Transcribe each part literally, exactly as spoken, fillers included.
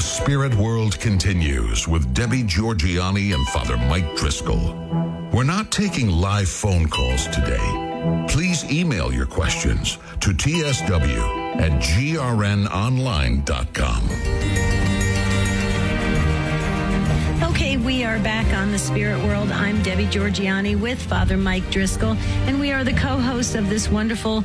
Spirit World continues with Debbie Georgianni and Father Mike Driscoll. We're not taking live phone calls today. Please email your questions to t s w at g r n online dot com. Okay, we are back on the Spirit World. I'm Debbie Georgianni with Father Mike Driscoll, and we are the co-hosts of this wonderful,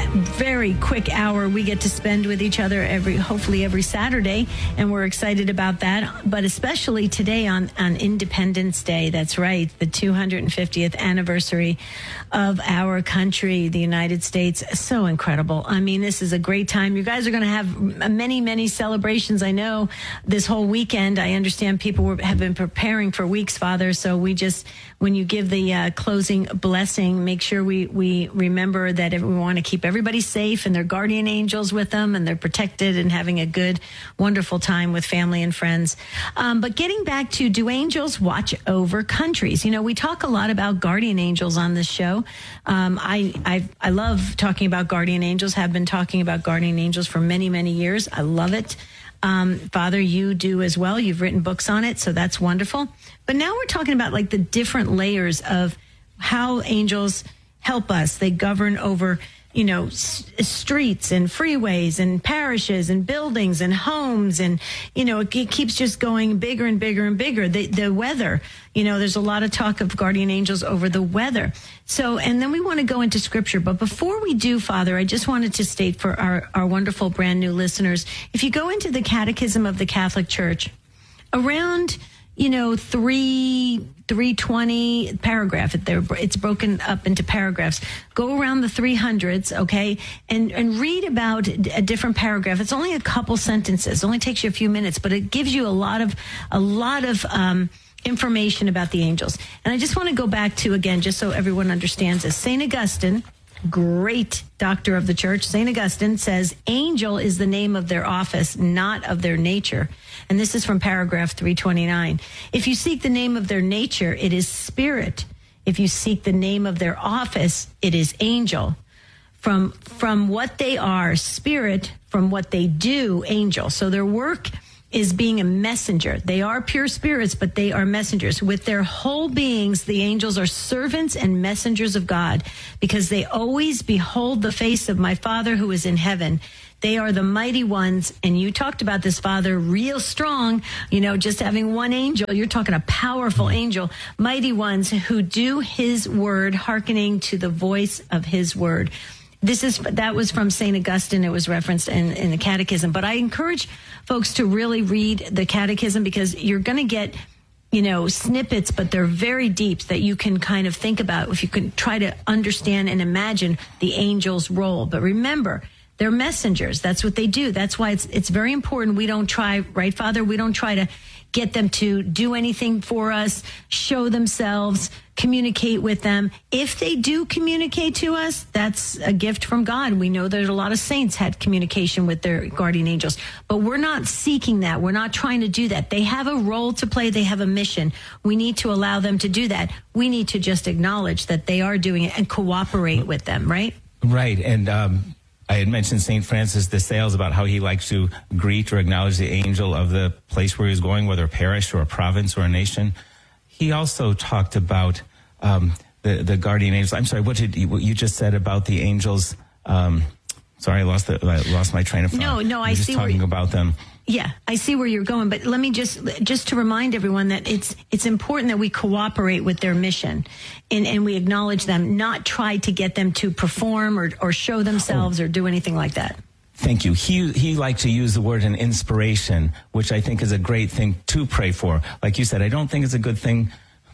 very quick hour we get to spend with each other every, hopefully every Saturday, and we're excited about that, but especially today on, on Independence Day. That's right, the two hundred fiftieth anniversary of our country, the United States. So incredible. I mean, this is a great time. You guys are going to have many, many celebrations. I know this whole weekend, I understand people were, have been preparing for weeks, Father. So we just, when you give the uh, closing blessing, make sure we, we remember that we want to keep everybody safe and their guardian angels with them, and they're protected and having a good, wonderful time with family and friends. Um, but getting back to, do angels watch over countries? You know, we talk a lot about guardian angels on this show. Um, I, I, I love talking about guardian angels, have been talking about guardian angels for many, many years. I love it. Um, Father, you do as well. You've written books on it, so that's wonderful. But now we're talking about like the different layers of how angels help us. They govern over, you know, s- streets and freeways and parishes and buildings and homes. And, you know, it, it keeps just going bigger and bigger and bigger. The, the weather, you know, there's a lot of talk of guardian angels over the weather. So, and then we want to go into scripture. But before we do, Father, I just wanted to state for our, our wonderful brand new listeners, if you go into the Catechism of the Catholic Church, around, you know, three, three twenty paragraph, it's broken up into paragraphs. Go around the three hundreds, okay, and, and read about a different paragraph. It's only a couple sentences. It only takes you a few minutes, but it gives you a lot of, a lot of, um, information about the angels. And I just want to go back to, again, just so everyone understands this, Saint Augustine, great doctor of the church, Saint Augustine says, angel is the name of their office, not of their nature. And this is from paragraph three twenty-nine. If you seek the name of their nature, it is spirit. If you seek the name of their office, it is angel. From, from what they are, spirit. From what they do, angel. So their work is being a messenger. They are pure spirits, but they are messengers. With their whole beings, the angels are servants and messengers of God, because they always behold the face of my Father who is in heaven. They are the mighty ones. And you talked about this, Father, real strong, you know, just having one angel. You're talking a powerful angel, mighty ones who do his word, hearkening to the voice of his word. This is, that was from Saint Augustine. It was referenced in, in the Catechism. But I encourage folks to really read the Catechism, because you're going to get, you know, snippets, but they're very deep that you can kind of think about if you can try to understand and imagine the angel's role. But remember, they're messengers. That's what they do. That's why it's it's very important we don't try, right, Father? We don't try to get them to do anything for us, show themselves, communicate with them. If they do communicate to us, that's a gift from God. We know that a lot of saints had communication with their guardian angels, but we're not seeking that. We're not trying to do that. They have a role to play. They have a mission. We need to allow them to do that. We need to just acknowledge that they are doing it and cooperate with them, right? Right. And um, I had mentioned Saint Francis de Sales about how he likes to greet or acknowledge the angel of the place where he's going, whether a parish or a province or a nation. He also talked about um, the, the guardian angels. I'm sorry, what did you, what you just said about the angels? Um, sorry, I lost the, I lost my train of thought. No, no, I just see. talking where, about them. Yeah, I see where you're going, but let me just just to remind everyone that it's it's important that we cooperate with their mission, and, and we acknowledge them, not try to get them to perform or, or show themselves oh. or do anything like that. Thank you. He he liked to use the word an inspiration, which I think is a great thing to pray for. Like you said, I don't think it's a good thing.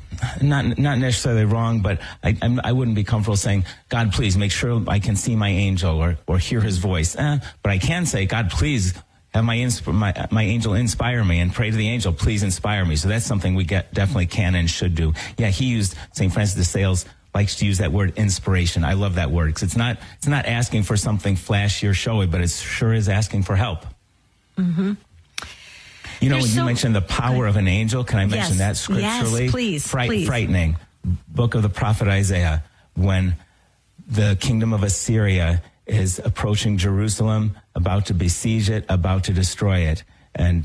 Not not necessarily wrong, but I I'm, I wouldn't be comfortable saying, God, please make sure I can see my angel or or hear his voice. Eh, but I can say, God, please have my, insp- my my angel inspire me, and pray to the angel, please inspire me. So that's something we get definitely can and should do. Yeah, he used, Saint Francis de Sales likes to use that word inspiration. I love that word because it's not it's not asking for something flashy or showy, but it sure is asking for help. Mm-hmm. You know, You're when so, you mentioned the power okay. of an angel, can I mention yes. that scripturally? Yes, please, Fright, please. Frightening. Book of the prophet Isaiah, when the kingdom of Assyria is approaching Jerusalem, about to besiege it, about to destroy it. And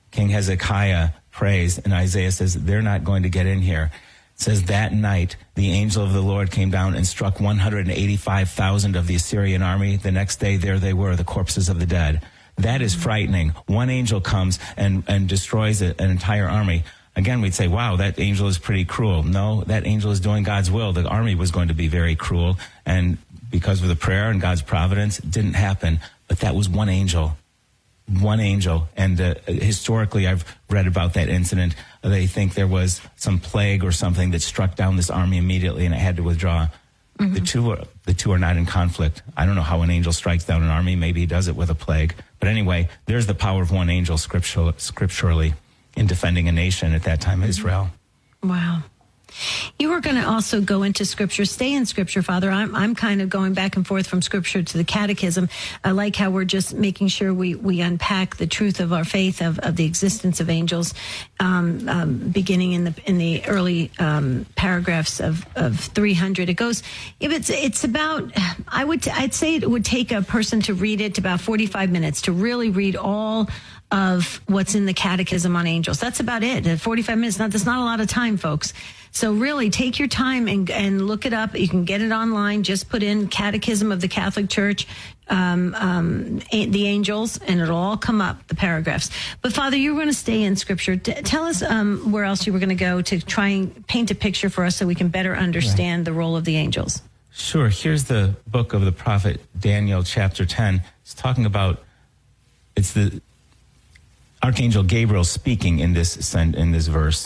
King Hezekiah prays, and Isaiah says, they're not going to get in here. It says, that night, the angel of the Lord came down and struck one hundred eighty-five thousand of the Assyrian army. The next day, there they were, the corpses of the dead. That is frightening. One angel comes and, and destroys a, an entire army. Again, we'd say, wow, that angel is pretty cruel. No, that angel is doing God's will. The army was going to be very cruel, and because of the prayer and God's providence, it didn't happen. But that was one angel. One angel. And uh, historically, I've read about that incident. They think there was some plague or something that struck down this army immediately, and it had to withdraw. Mm-hmm. The two are, the two are not in conflict. I don't know how an angel strikes down an army. Maybe he does it with a plague. But anyway, there's the power of one angel scriptural, scripturally in defending a nation at that time, Israel. Wow. You were going to also go into Scripture. Stay in Scripture, Father. I'm I'm kind of going back and forth from Scripture to the Catechism. I like how we're just making sure we, we unpack the truth of our faith, of, of the existence of angels, um, um, beginning in the in the early um, paragraphs of, of three hundred. It goes, if it's it's about, I would I'd say it would take a person to read it about forty-five minutes to really read all of what's in the Catechism on angels. That's about it. forty-five minutes. Not, that's not a lot of time, folks. So really take your time and, and look it up. You can get it online. Just put in Catechism of the Catholic Church, um, um, the angels, and it'll all come up, the paragraphs. But Father, you were going to stay in Scripture. T- tell us um, where else you were going to go to try and paint a picture for us so we can better understand right. the role of the angels. Sure. Here's the book of the prophet Daniel, chapter ten. It's talking about, it's the Archangel Gabriel speaking in this in this verse.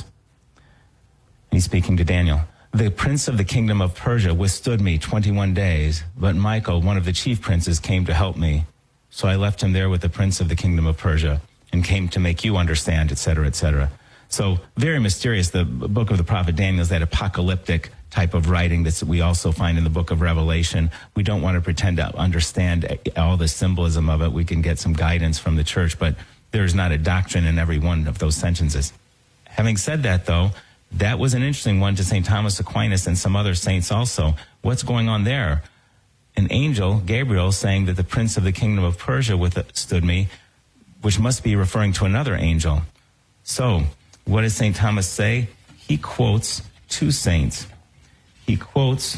He's speaking to Daniel. The prince of the kingdom of Persia withstood me twenty-one days, but Michael, one of the chief princes, came to help me. So I left him there with the prince of the kingdom of Persia and came to make you understand, et cetera, et cetera. So very mysterious. The book of the prophet Daniel is that apocalyptic type of writing that we also find in the book of Revelation. We don't want to pretend to understand all the symbolism of it. We can get some guidance from the church, but there's not a doctrine in every one of those sentences. Having said that, though, that was an interesting one to Saint Thomas Aquinas and some other saints also. What's going on there? An angel, Gabriel, saying that the prince of the kingdom of Persia withstood me, which must be referring to another angel. So, what does Saint Thomas say? He quotes two saints. He quotes...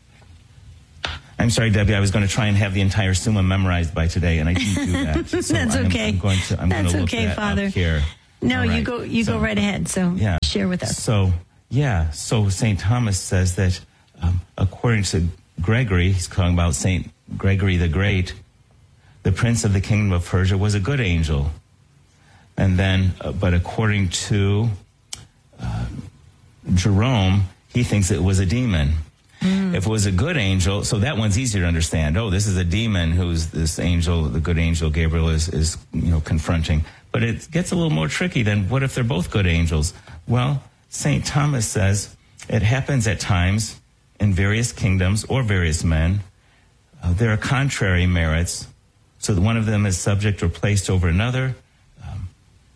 I'm sorry, Debbie, I was going to try and have the entire Summa memorized by today, and I didn't do that. So That's I'm, okay. I'm going to, I'm That's going to look okay, that Father. up here. No, right. you go you so, go right ahead. So yeah. share with us. So, yeah, so Saint Thomas says that um, according to Gregory, he's talking about Saint Gregory the Great, the prince of the kingdom of Persia was a good angel. And then, uh, but according to uh, Jerome, he thinks it was a demon. Mm. If it was a good angel, so that one's easier to understand. Oh, this is a demon who's this angel, the good angel Gabriel is, is you know, confronting. But it gets a little more tricky than what if they're both good angels? Well, Saint Thomas says it happens at times in various kingdoms or various men. Uh, there are contrary merits, so that one of them is subject or placed over another. Um,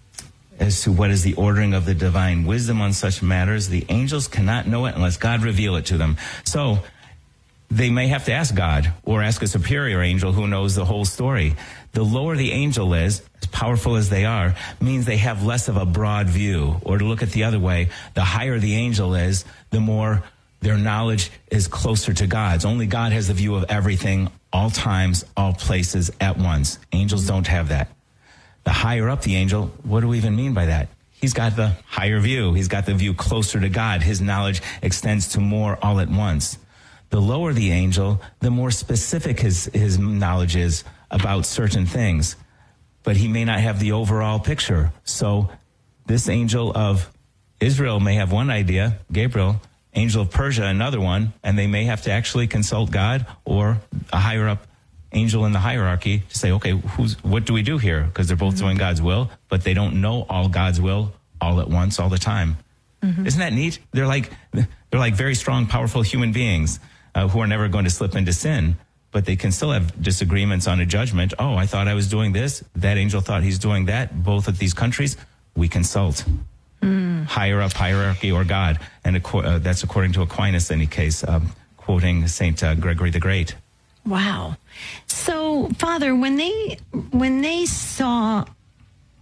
as to what is the ordering of the divine wisdom on such matters, the angels cannot know it unless God reveal it to them. So they may have to ask God or ask a superior angel who knows the whole story. The lower the angel is, as powerful as they are, means they have less of a broad view. Or to look at the other way, the higher the angel is, the more their knowledge is closer to God's. Only God has the view of everything, all times, all places, at once. Angels don't have that. The higher up the angel, what do we even mean by that? He's got the higher view. He's got the view closer to God. His knowledge extends to more all at once. The lower the angel, the more specific his, his knowledge is about certain things. But he may not have the overall picture. So this angel of Israel may have one idea, Gabriel, angel of Persia another one, and they may have to actually consult God or a higher up angel in the hierarchy to say, okay, who's what do we do here? Because they're both mm-hmm. doing God's will, but they don't know all God's will all at once, all the time. Mm-hmm. Isn't that neat? They're like they're like very strong, powerful human beings uh, who are never going to slip into sin, but they can still have disagreements on a judgment. Oh, I thought I was doing this. That angel thought he's doing that. Both of these countries, we consult. Mm. Higher up hierarchy or God. And uh, that's according to Aquinas in any case, um, quoting Saint uh, Gregory the Great. Wow. So, Father, when they when they saw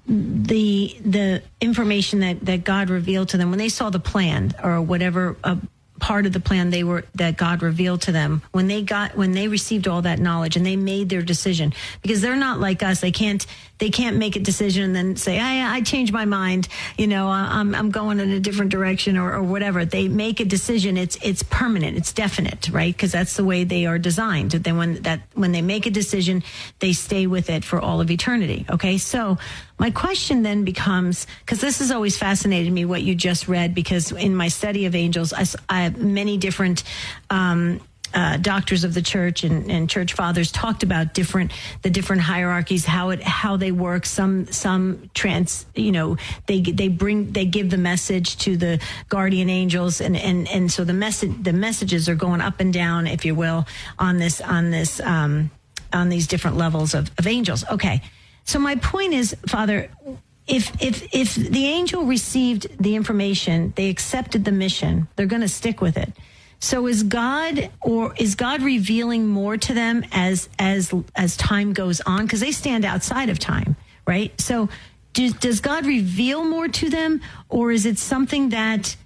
the the information that, that God revealed to them when they saw the plan or whatever uh, part of the plan they were that God revealed to them, when they got when they received all that knowledge and they made their decision, because they're not like us. They can't they can't make a decision and then say, I, I changed my mind, you know, I'm I'm going in a different direction or, or whatever. They make a decision. It's it's permanent. It's definite, right? Because that's the way they are designed. Then when that when they make a decision, they stay with it for all of eternity. Okay, so my question then becomes, because this has always fascinated me, what you just read, because in my study of angels, I, I have many different um, uh, doctors of the church and, and church fathers talked about different the different hierarchies, how it how they work. Some some trans, you know, they they bring they give the message to the guardian angels, and and and so the message the messages are going up and down, if you will, on this on this um, on these different levels of, of angels. Okay. So my point is, Father, if if if the angel received the information, they accepted the mission, they're going to stick with it. So is God or is God revealing more to them as as as time goes on? Because they stand outside of time, right? So do, does God reveal more to them, or is it something that?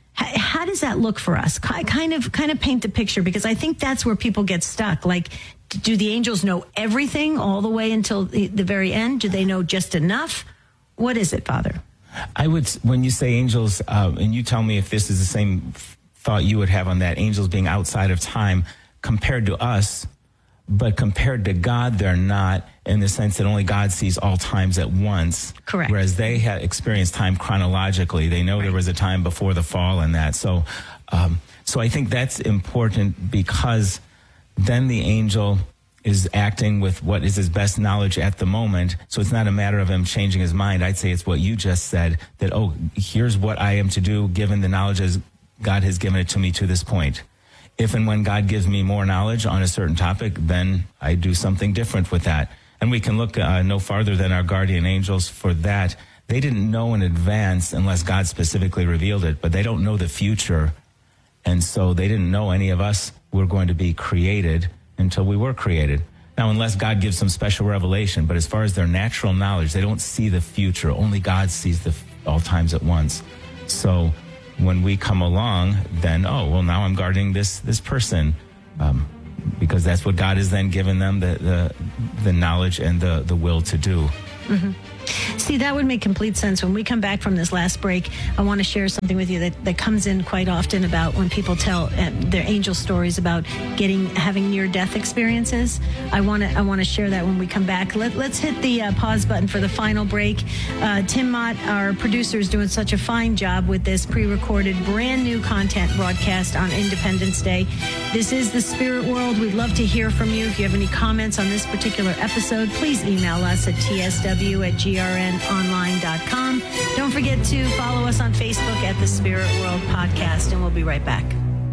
How does that look for us? Kind of, kind of paint the picture, because I think that's where people get stuck. Like, do the angels know everything all the way until the, the very end? Do they know just enough? What is it, Father? I would, when you say angels, uh, and you tell me if this is the same thought you would have on that, angels being outside of time compared to us, but compared to God, they're not, in the sense that only God sees all times at once. Correct. Whereas they have experienced time chronologically. They know right. There was a time before the fall and that. So, um, so I think that's important, because then the angel is acting with what is his best knowledge at the moment. So it's not a matter of him changing his mind. I'd say it's what you just said, that, oh, here's what I am to do given the knowledge as God has given it to me to this point. If and when God gives me more knowledge on a certain topic, then I do something different with that. And we can look uh, no farther than our guardian angels for that. They didn't know in advance unless God specifically revealed it, but they don't know the future. And so they didn't know any of us were going to be created until we were created. Now, unless God gives some special revelation, but as far as their natural knowledge, they don't see the future. Only God sees the all times at once. So when we come along, then, oh, well, now I'm guarding this this person, um, because that's what God has then given them, the the, the knowledge and the, the will to do. Mm-hmm. See, that would make complete sense. When we come back from this last break, I want to share something with you that, that comes in quite often about when people tell uh, their angel stories about getting having near-death experiences. I want to I want to share that when we come back. Let, let's hit the uh, pause button for the final break. Uh, Tim Mott, our producer, is doing such a fine job with this pre-recorded, brand-new content broadcast on Independence Day. This is The Spirit World. We'd love to hear from you. If you have any comments on this particular episode, please email us at t s w at g r n online dot com. Don't forget to follow us on Facebook at The Spirit World Podcast, and we'll be right back.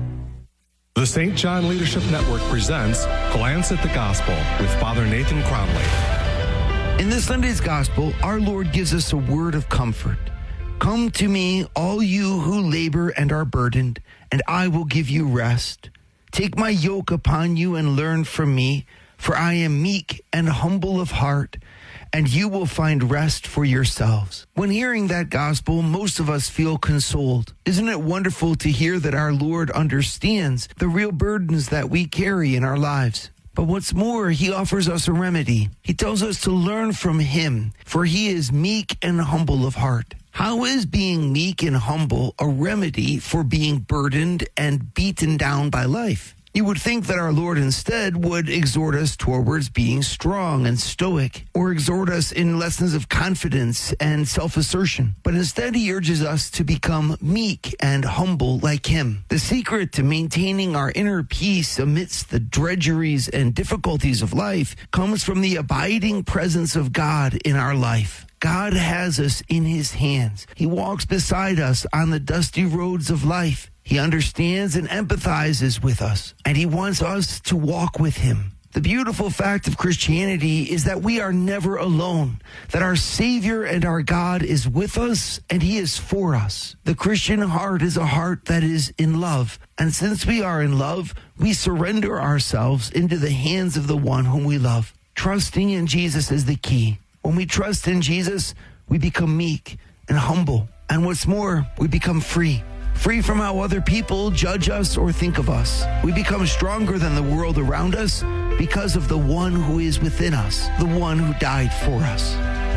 The Saint John Leadership Network presents Glance at the Gospel with Father Nathan Crowley. In this Sunday's Gospel, our Lord gives us a word of comfort. Come to me, all you who labor and are burdened, and I will give you rest. Take my yoke upon you and learn from me, for I am meek and humble of heart, and you will find rest for yourselves. When hearing that gospel, most of us feel consoled. Isn't it wonderful to hear that our Lord understands the real burdens that we carry in our lives? But what's more, he offers us a remedy. He tells us to learn from him, for he is meek and humble of heart. How is being meek and humble a remedy for being burdened and beaten down by life? You would think that our Lord instead would exhort us towards being strong and stoic, or exhort us in lessons of confidence and self-assertion. But instead, he urges us to become meek and humble like him. The secret to maintaining our inner peace amidst the drudgeries and difficulties of life comes from the abiding presence of God in our life. God has us in his hands. He walks beside us on the dusty roads of life. He understands and empathizes with us, and he wants us to walk with him. The beautiful fact of Christianity is that we are never alone, that our Savior and our God is with us, and he is for us. The Christian heart is a heart that is in love, and since we are in love, we surrender ourselves into the hands of the one whom we love. Trusting in Jesus is the key. When we trust in Jesus, we become meek and humble. And what's more, we become free. Free from how other people judge us or think of us. We become stronger than the world around us because of the one who is within us, the one who died for us.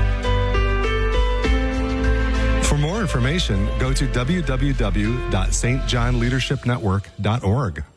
For more information, go to w w w dot s t john leadership network dot org.